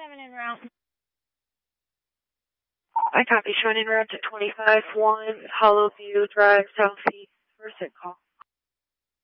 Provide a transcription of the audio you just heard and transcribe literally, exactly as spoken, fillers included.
seven en route. I copy, showing en route to twenty-five one, Hollow View Drive, Southeast, first and call.